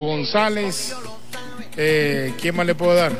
González. ¿Quién más le puedo dar?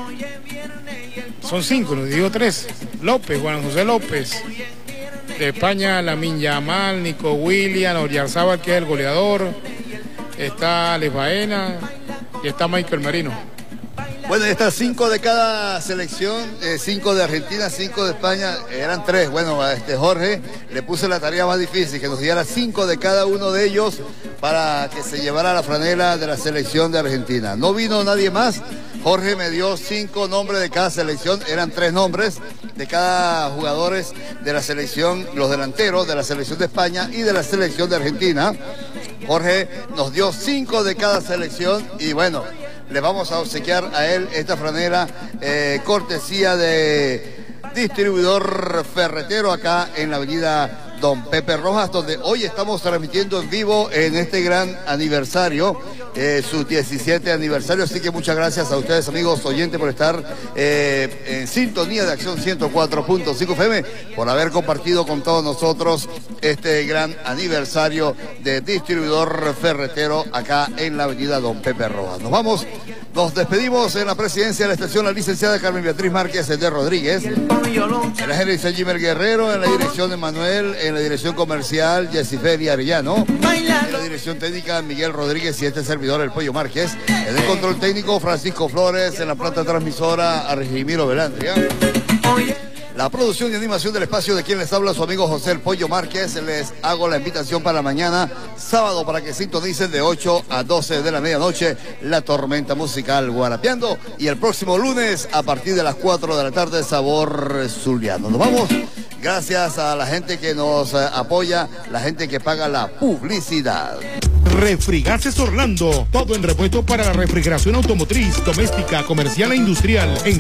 Son 5, nos digo 3. López, Juan José López. De España, Lamine Yamal, Nico Williams, Oyarzábal, que es el goleador. Está Alex Baena y está Michael Merino. Bueno, ya está 5 de cada selección, 5 de Argentina, 5 de España, eran 3. Bueno, Jorge le puse la tarea más difícil, que nos diera 5 de cada uno de ellos para que se llevara la franela de la selección de Argentina. No vino nadie más. Jorge me dio 5 nombres de cada selección, eran 3 nombres de cada jugadores de la selección, los delanteros de la selección de España y de la selección de Argentina. Jorge nos dio 5 de cada selección y bueno, le vamos a obsequiar a él esta franela cortesía de Distribuidor Ferretero acá en la avenida Don Pepe Rojas, donde hoy estamos transmitiendo en vivo en este gran aniversario, su 17 aniversario. Así que muchas gracias a ustedes, amigos oyentes, por estar en sintonía de Acción 104.5 FM, por haber compartido con todos nosotros este gran aniversario de Distribuidor Ferretero acá en la avenida Don Pepe Rojas. Nos despedimos en la presidencia de la estación, la licenciada Carmen Beatriz Márquez de Rodríguez, en la gerencia Jimmer Guerrero, en la dirección de Manuel, en la dirección comercial Yesifeli Arellano, en la dirección técnica Miguel Rodríguez y este servidor, el Pollo Márquez, en el control técnico Francisco Flores, en la planta transmisora Argimiro Velandria. La producción y animación del espacio, de quien les habla su amigo José el Pollo Márquez. Les hago la invitación para mañana, sábado, para que sintonicen de 8 a 12 de la medianoche la tormenta musical Guarapeando. Y el próximo lunes, a partir de las 4 de la tarde, Sabor Zuliano. Nos vamos. Gracias a la gente que nos apoya, la gente que paga la publicidad. Refrigases Orlando, todo en repuesto para la refrigeración automotriz, doméstica, comercial e industrial. En